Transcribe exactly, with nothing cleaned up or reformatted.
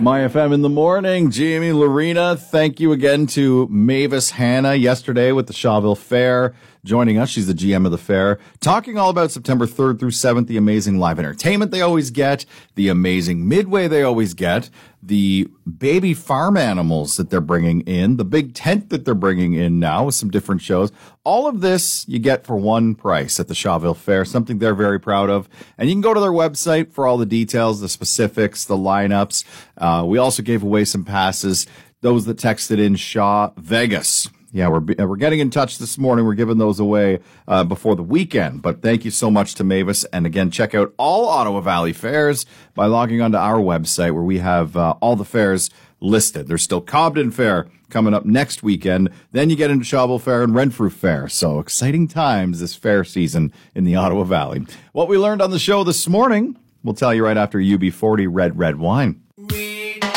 My F M in the morning. Jamie, Lorena, thank you again to Mavis Hannah yesterday with the Shawville Fair joining us. She's the G M of the fair, talking all about September third through seventh, the amazing live entertainment they always get, the amazing midway they always get, the baby farm animals that they're bringing in, the big tent that they're bringing in now with some different shows. All of this you get for one price at the Shawville Fair, something they're very proud of. And you can go to their website for all the details, the specifics, the lineups. Uh, we also gave away some passes, those that texted in Shaw Vegas. Yeah, we're we're getting in touch this morning. We're giving those away uh, before the weekend. But thank you so much to Mavis. And again, check out all Ottawa Valley fairs by logging onto our website where we have uh, all the fairs listed. There's still Cobden Fair coming up next weekend. Then you get into Shawville Fair and Renfrew Fair. So exciting times this fair season in the Ottawa Valley. What we learned on the show this morning, we'll tell you right after U B forty Red Red Wine.